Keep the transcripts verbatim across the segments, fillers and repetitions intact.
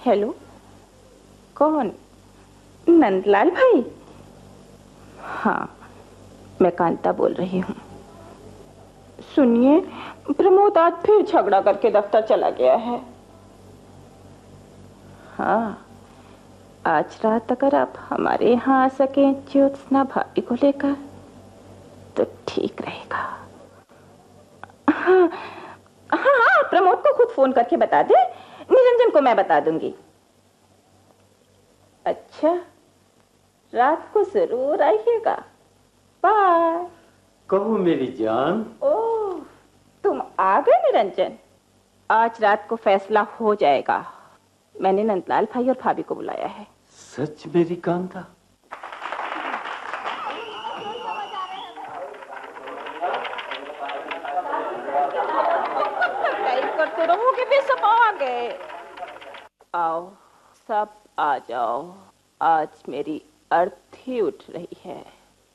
Hello, कौन? नंदलाल भाई? हाँ, मैं कांता बोल रही हूँ। सुनिए, प्रमोद आज फिर झगड़ा करके दफ्तर चला गया है। हाँ, आज रात अगर आप हमारे यहाँ आ सके ज्योत्सना भाभी को लेकर तो ठीक रहेगा। हाँ हाँ हाँ, प्रमोद को खुद फोन करके बता दे, निरंजन को मैं बता दूंगी। अच्छा, रात को जरूर आइएगा। बाय। कहो मेरी जान। ओह, तुम आ गए निरंजन। आज रात को फैसला हो जाएगा। मैंने नंदलाल भाई और भाभी को बुलाया है। सच मेरी कांता? करते रहोगे, वे सब आ गए। आओ, सब आ जाओ। आज मेरी अर्थी उठ रही है।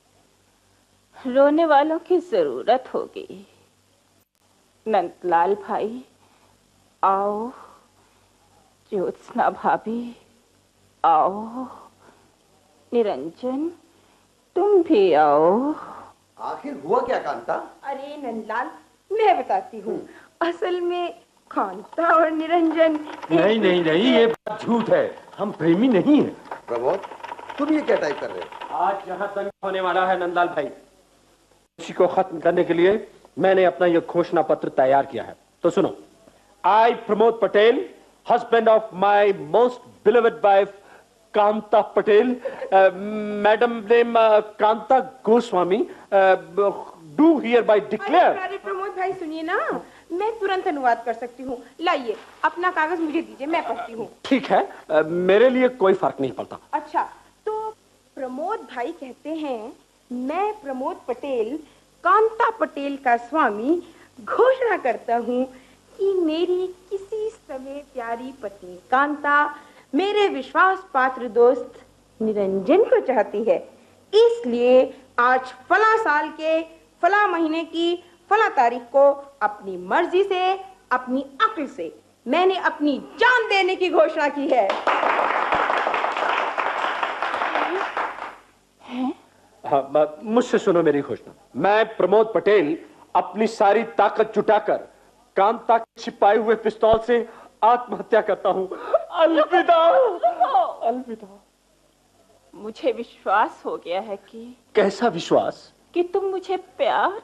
रोने वालों की जरूरत होगी। नंदलाल भाई आओ, ज्योत्सना भाभी आओ, निरंजन तुम भी आओ। आखिर हुआ क्या कांता? अरे नंदलाल, मैं बताती हूँ। असल में कांता और निरंजन नहीं नहीं नहीं, ये बात झूठ है। हम प्रेमी नहीं हैं। प्रमोद, तुम ये क्या टाइप कर रहे हो? आज यहाँ तक होने वाला है नंदलाल भाई। इसी को खत्म करने के लिए मैंने अपना यह घोषणा पत्र तैयार किया है। तो सुनो, आई Pramod Patel, husband of my most believed wife Kanta Patel, madam name Kanta Goswami, do here bye declare. अरे प्रमोद भाई सुनिए ना, मैं तुरंत अनुवाद कर सकती हूँ। लाइए अपना कागज मुझे दीजिए, मैं पढ़ती हूँ। ठीक है, uh, मेरे लिए कोई फर्क नहीं पड़ता। अच्छा, तो प्रमोद भाई कहते हैं, मैं प्रमोद पटेल कांता पटेल का स्वामी घोषणा करता हूँ कि मेरी किसी समय प्यारी पत्नी कांता मेरे विश्वास पात्र दोस्त निरंजन को चाहती है। इसलिए आज फला साल के फला महीने की फला तारीख को अपनी मर्जी से, अपनी अक्ल से मैंने अपनी जान देने की घोषणा की है। हाँ, मुझसे सुनो मेरी घोषणा। मैं प्रमोद पटेल अपनी सारी ताकत जुटाकर कांता के छिपाए हुए पिस्तौल से आत्महत्या करता हूँ। अलविदा। अलविदा। मुझे विश्वास हो गया है कि कैसा विश्वास? कि तुम मुझे प्यार